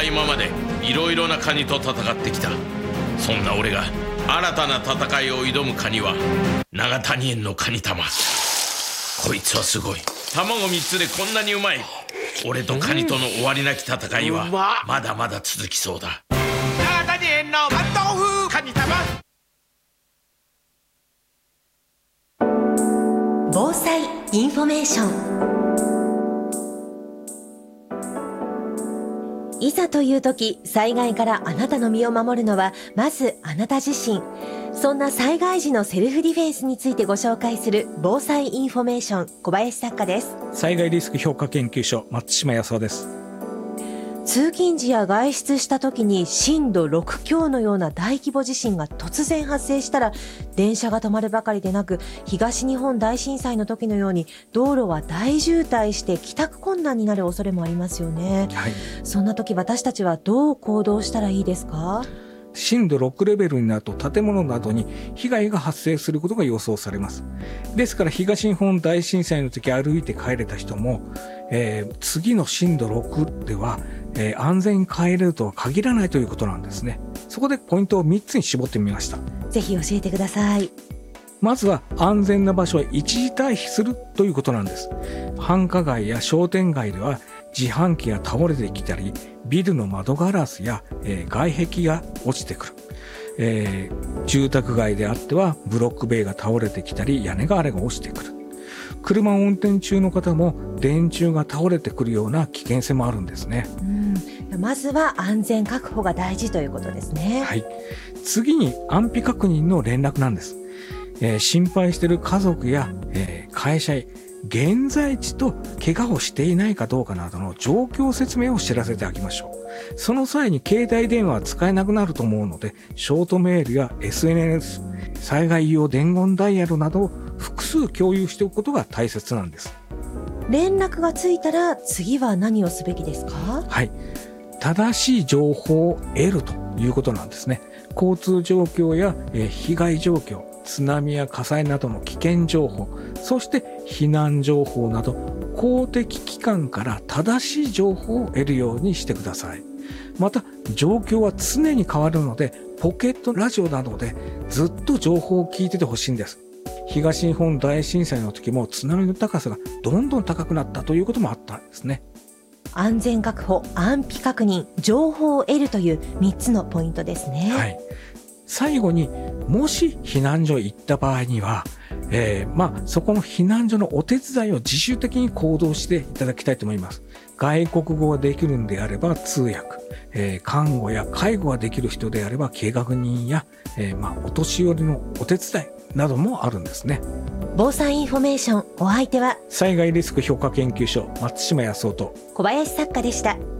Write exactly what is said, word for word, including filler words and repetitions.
今までいろいろなカニと戦ってきた。そんな俺が新たな戦いを挑むカニは長谷園のカニ玉。こいつはすごい。卵みっつでこんなにうまい。俺とカニとの終わりなき戦いはまだまだ続きそうだ。 長谷園のマッ豆腐カニ玉。 防災インフォメーション。いざという時、災害からあなたの身を守るのはまずあなた自身。そんな災害時のセルフディフェンスについてご紹介する防災インフォメーション、小林作家です。 災害リスク評価研究所、松島康夫です。 通勤時や外出した時に震度ろく強のような大規模地震が突然発生したら、電車が止まるばかりでなく、東日本大震災の時のように道路は大渋滞して帰宅困難になる恐れもありますよね。はい、そんな時私たちはどう行動したらいいですか？ 震度ろくレベルになると建物などに被害が発生することが予想されます。ですから東日本大震災の時歩いて帰れた人も、えー、次の震度ろくでは、えー、安全に帰れるとは限らないということなんですね。そこでポイントをみっつに絞ってみました。 ぜひ教えてください。 まずは安全な場所は一時退避するということなんです。繁華街や商店街では自販機が倒れてきたり、ビルの窓ガラスや、えー、外壁が落ちてくる、えー、住宅街であってはブロック塀が倒れてきたり、屋根瓦が落ちてくる。車を運転中の方も電柱が倒れてくるような危険性もあるんですね。 うん、まずは安全確保が大事ということですね。 はい。次に安否確認の連絡なんです。えー、心配している家族や、えー、会社へ現在地と怪我をしていないかどうかなどの状況説明を知らせてあげましょう。その際に携帯電話は使えなくなると思うので、ショートメールや エスエヌエス、災害用伝言ダイヤルなどを複数共有しておくことが大切なんです。 連絡がついたら次は何をすべきですか？ はい。正しい情報を得るということなんですね。交通状況や、えー、被害状況、津波や火災などの危険情報、そして避難情報など公的機関から正しい情報を得るようにしてください。また状況は常に変わるので、ポケットラジオなどでずっと情報を聞いててほしいんです。東日本大震災の時も津波の高さがどんどん高くなったということもあったんですね。 安全確保、安否確認、情報を得るというみっつのポイントですね。 はい。最後に、もし避難所へ行った場合には、えー、まあ、そこの避難所のお手伝いを自主的に行動していただきたいと思います。外国語ができるんであれば通訳、えー、看護や介護ができる人であれば計画人や、えー、まあ、お年寄りのお手伝いなどもあるんですね。 防災インフォメーション、お相手は災害リスク評価研究所、松島康夫と小林作家でした。